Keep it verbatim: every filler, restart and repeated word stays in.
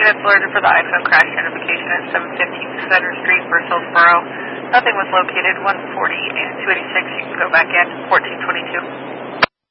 units alerted for the iPhone crash notification at seven fifteen Center Street, Hillsborough. Nothing was located. one forty and two eighty-six. You can go back in. fourteen twenty-two.